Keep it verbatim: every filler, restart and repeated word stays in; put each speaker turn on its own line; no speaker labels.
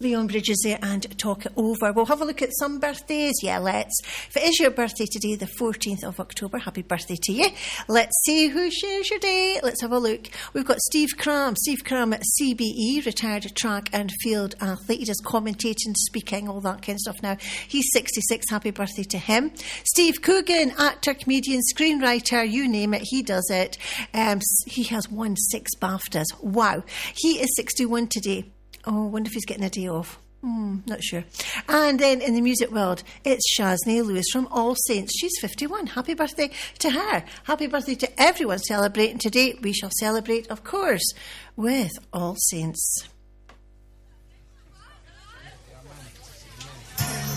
Leon Bridges there and talk it over. We'll have a look at some birthdays. Yeah, let's. If it is your birthday today, the fourteenth of October, happy birthday to you. Let's see who shares your day. Let's have a look. We've got Steve Cram. Steve Cram at C B E, retired track and field athlete. He does commentating, speaking, all that kind of stuff now. He's sixty-six. Happy birthday to him. Steve Coogan, actor, comedian, screenwriter, you name it, he does it. Um, he has won six BAFTAs. Wow. He is sixty-one today. Oh, I wonder if he's getting a day off. Hmm, not sure. And then in the music world, it's Shaznay Lewis from All Saints. She's fifty-one. Happy birthday to her. Happy birthday to everyone celebrating today. We shall celebrate, of course, with All Saints.